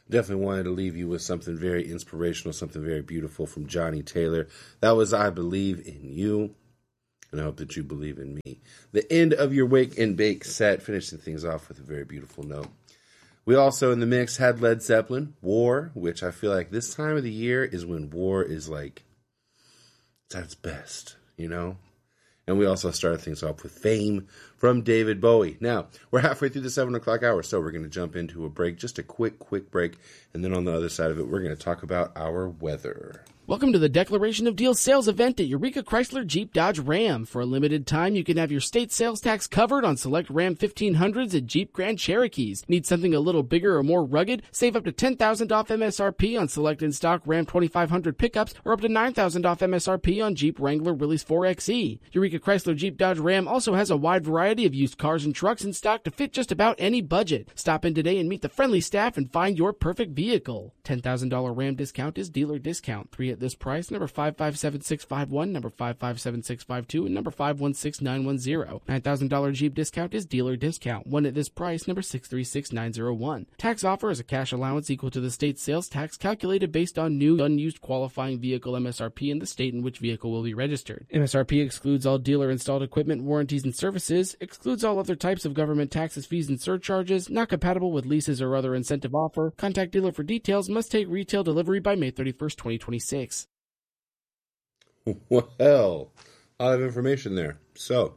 Definitely wanted to leave you with something very inspirational, something very beautiful from Johnny Taylor. That was I Believe in You, and I hope that you believe in me. The end of your Wake and Bake set, finishing things off with a very beautiful note. We also, in the mix, had Led Zeppelin, War, which I feel like this time of the year is when War is like, it's at its best, you know? And we also started things off with Fame from David Bowie. Now, we're halfway through the 7 o'clock hour, so we're going to jump into a break, just a quick break. And then on the other side of it, we're going to talk about our weather. Welcome to the Declaration of Deals sales event at Eureka Chrysler Jeep Dodge Ram. For a limited time, you can have your state sales tax covered on select Ram 1500s and Jeep Grand Cherokees. Need something a little bigger or more rugged? Save up to $10,000 off MSRP on select in-stock Ram 2500 pickups or up to $9,000 off MSRP on Jeep Wrangler Willys 4xe. Eureka Chrysler Jeep Dodge Ram also has a wide variety of used cars and trucks in stock to fit just about any budget. Stop in today and meet the friendly staff and find your perfect vehicle. $10,000 Ram discount is dealer discount. 3 at this price, number 557651, number 557652, and number 516910. $9,000 Jeep discount is dealer discount. 1 at this price, number 636901. Tax offer is a cash allowance equal to the state sales tax calculated based on new unused qualifying vehicle MSRP in the state in which vehicle will be registered. MSRP excludes all dealer installed equipment, warranties, and services, excludes all other types of government taxes, fees, and surcharges, not compatible with leases or other incentive offer. Contact dealer for details. Must take retail delivery by May 31st, 2026. Well, a lot of information there. So,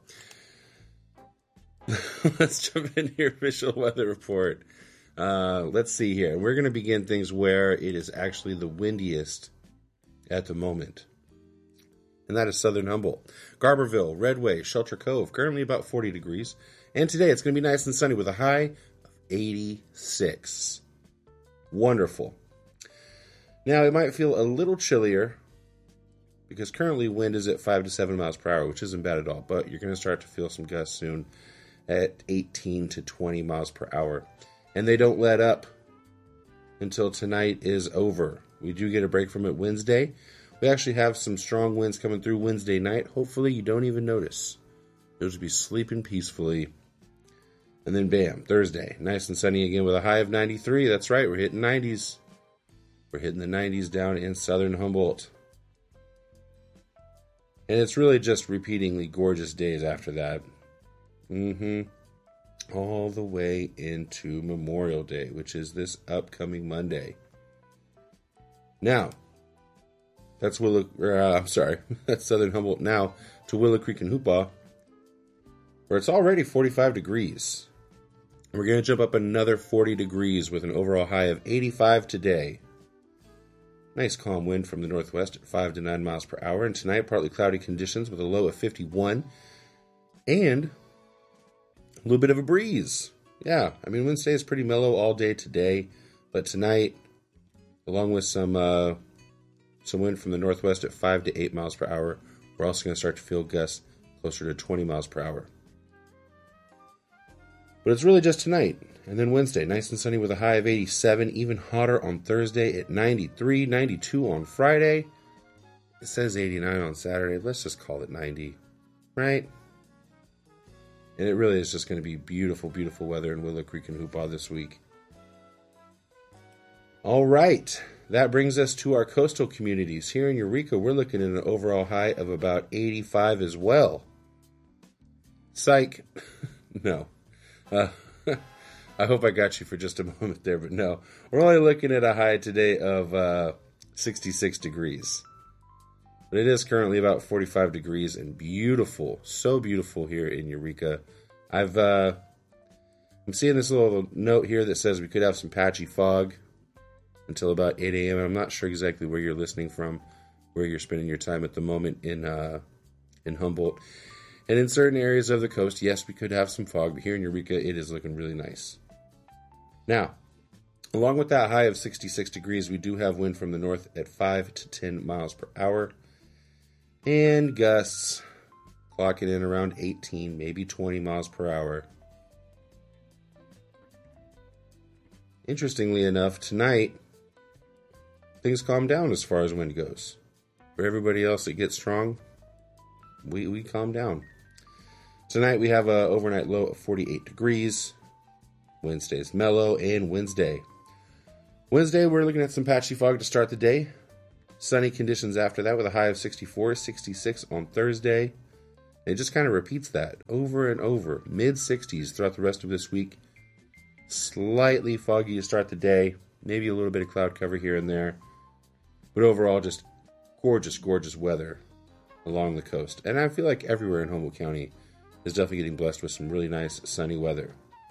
let's jump into your official weather report. Let's see here. We're going to begin things where it is actually the windiest at the moment. And that is Southern Humboldt. Garberville, Redway, Shelter Cove, currently about 40 degrees. And today it's going to be nice and sunny with a high of 86. Wonderful. Now, it might feel a little chillier because currently wind is at 5 to 7 miles per hour, which isn't bad at all, but you're going to start to feel some gusts soon at 18 to 20 miles per hour. And they don't let up until tonight is over. We do get a break from it Wednesday. We actually have some strong winds coming through Wednesday night. Hopefully you don't even notice. You'll just be sleeping peacefully. And then bam, Thursday, nice and sunny again with a high of 93. That's right, we're hitting 90s. We're hitting the 90s down in Southern Humboldt. And it's really just repeatingly gorgeous days after that. All the way into Memorial Day, which is this upcoming Monday. Now, that's that's Southern Humboldt now to Willow Creek and Hoopaw, where it's already 45 degrees. We're going to jump up another 40 degrees with an overall high of 85 today. Nice calm wind from the northwest at 5 to 9 miles per hour. And tonight, partly cloudy conditions with a low of 51. And a little bit of a breeze. Yeah, I mean, Wednesday is pretty mellow all day today. But tonight, along with some wind from the northwest at 5 to 8 miles per hour, we're also going to start to feel gusts closer to 20 miles per hour. But it's really just tonight. And then Wednesday, nice and sunny with a high of 87, even hotter on Thursday at 93, 92 on Friday. It says 89 on Saturday. Let's just call it 90, right? And it really is just going to be beautiful, beautiful weather in Willow Creek and Hoopaw this week. All right. That brings us to our coastal communities. Here in Eureka, we're looking at an overall high of about 85 as well. Psych. No. I hope I got you for just a moment there, but no. We're only looking at a high today of 66 degrees. But it is currently about 45 degrees and beautiful. So beautiful here in Eureka. I'm seeing this little note here that says we could have some patchy fog until about 8 a.m. I'm not sure exactly where you're listening from, where you're spending your time at the moment in Humboldt. And in certain areas of the coast, yes, we could have some fog, but here in Eureka, it is looking really nice. Now, along with that high of 66 degrees, we do have wind from the north at 5 to 10 miles per hour. And gusts clocking in around 18, maybe 20 miles per hour. Interestingly enough, tonight, things calm down as far as wind goes. For everybody else that gets strong, we calm down. Tonight we have an overnight low of 48 degrees. Wednesday's mellow, and Wednesday Wednesday, we're looking at some patchy fog to start the day. Sunny conditions after that with a high of 64, 66 on Thursday. It just kind of repeats that over and over. Mid-60s throughout the rest of this week. Slightly foggy to start the day. Maybe a little bit of cloud cover here and there. But overall, just gorgeous, gorgeous weather along the coast. And I feel like everywhere in Humboldt County is definitely getting blessed with some really nice sunny weather.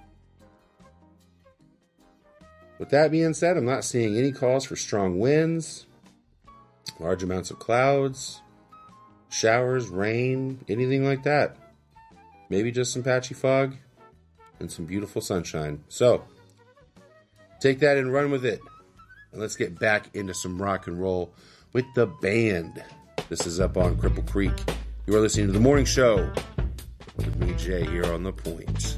With that being said, I'm not seeing any calls for strong winds, large amounts of clouds, showers, rain, anything like that. Maybe just some patchy fog and some beautiful sunshine. So, take that and run with it. And let's get back into some rock and roll with the band. This is Up on Cripple Creek. You are listening to The Morning Show with me, Jay, here on The Point.